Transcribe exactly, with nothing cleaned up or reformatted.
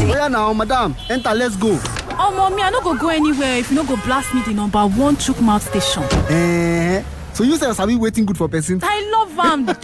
Oya now, madam, enter, let's go. Oh, mommy, I no go go anywhere if you no go blast me the number one chook mouth station. Eh, so you say sabi waiting good for person? I love am.